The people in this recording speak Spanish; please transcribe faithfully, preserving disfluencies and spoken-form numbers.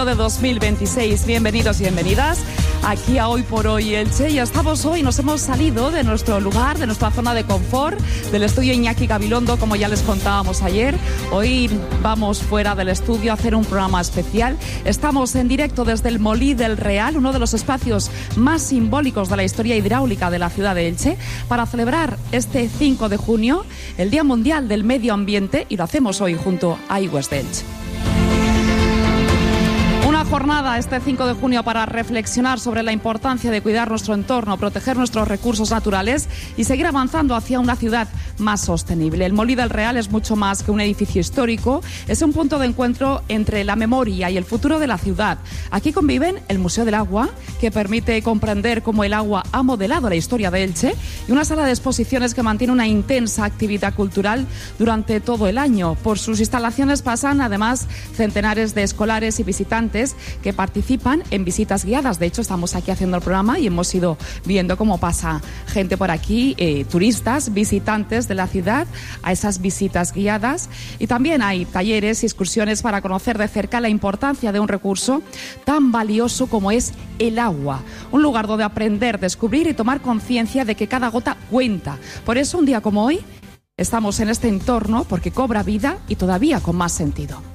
de dos mil veintiséis. Bienvenidos y bienvenidas aquí a Hoy por Hoy Elche. Ya estamos hoy, nos hemos salido de nuestro lugar, de nuestra zona de confort, del estudio Iñaki Gabilondo, como ya les contábamos ayer. Hoy vamos fuera del estudio a hacer un programa especial. Estamos en directo desde el Molí del Real, uno de los espacios más simbólicos de la historia hidráulica de la ciudad de Elche, para celebrar este cinco de junio, el Día Mundial del Medio Ambiente, y lo hacemos hoy junto a iWest de Elche. Una jornada este cinco de junio para reflexionar sobre la importancia de cuidar nuestro entorno, proteger nuestros recursos naturales y seguir avanzando hacia una ciudad más sostenible. El Molí del Real es mucho más que un edificio histórico, es un punto de encuentro entre la memoria y el futuro de la ciudad. Aquí conviven el Museo del Agua, que permite comprender cómo el agua ha modelado la historia de Elche, y una sala de exposiciones que mantiene una intensa actividad cultural durante todo el año. Por sus instalaciones pasan además centenares de escolares y visitantes que participan en visitas guiadas. De hecho, estamos aquí haciendo el programa y hemos ido viendo cómo pasa gente por aquí, eh, turistas, visitantes de la ciudad, a esas visitas guiadas. Y también hay talleres y excursiones para conocer de cerca la importancia de un recurso tan valioso como es el agua. Un lugar donde aprender, descubrir y tomar conciencia de que cada gota cuenta. Por eso, un día como hoy, estamos en este entorno porque cobra vida y todavía con más sentido.